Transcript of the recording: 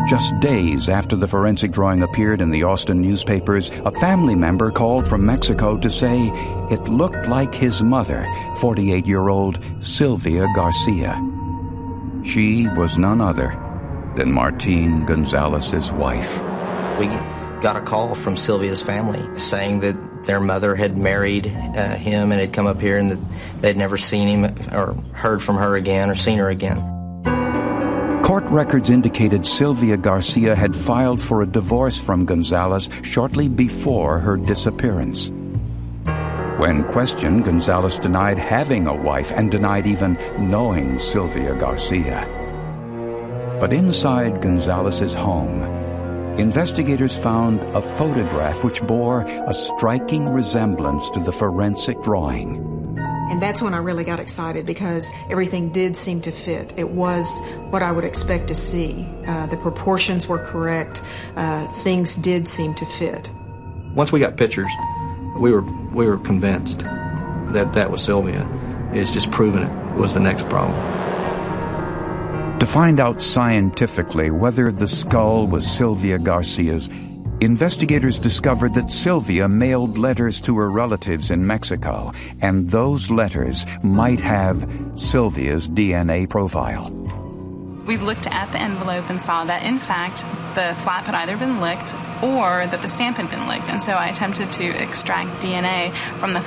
Just days after the forensic drawing appeared in the Austin newspapers, a family member called from Mexico to say it looked like his mother, 48-year-old Sylvia Garcia. She was none other than Martin Gonzalez's wife. We got a call from Sylvia's family saying that their mother had married him and had come up here and that they'd never seen him or heard from her again or seen her again. Court records indicated Sylvia Garcia had filed for a divorce from Gonzalez shortly before her disappearance. When questioned, Gonzalez denied having a wife and denied even knowing Sylvia Garcia. But inside Gonzalez's home, investigators found a photograph which bore a striking resemblance to the forensic drawing. And that's when I really got excited because everything did seem to fit. It was what I would expect to see. The proportions were correct. Things did seem to fit. Once we got pictures, we were convinced that that was Sylvia. It's just proving it was the next problem. To find out scientifically whether the skull was Sylvia Garcia's, investigators discovered that Sylvia mailed letters to her relatives in Mexico, and those letters might have Sylvia's DNA profile. We looked at the envelope and saw that, in fact, the flap had either been licked or that the stamp had been licked. And so I attempted to extract DNA from the